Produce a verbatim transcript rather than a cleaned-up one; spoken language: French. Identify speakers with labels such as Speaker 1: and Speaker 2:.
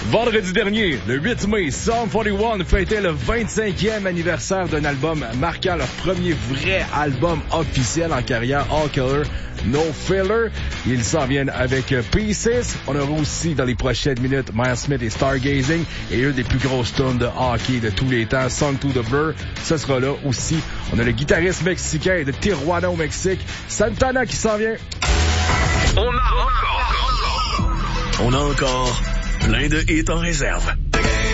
Speaker 1: Vendredi dernier, le huit mai, Sum quarante et un fêtait le vingt-cinquième anniversaire d'un album marquant leur premier vrai album officiel en carrière, All Killer, No Filler. Ils s'en viennent avec Pieces. On aura aussi dans les prochaines minutes Miles Smith et Stargazing et une des plus grosses tunes de hockey de tous les temps, Song to the Blur. Ce sera là aussi. On a le guitariste mexicain de Tijuana au Mexique, Santana, qui s'en vient.
Speaker 2: On a encore, on a encore plein de hits en réserve.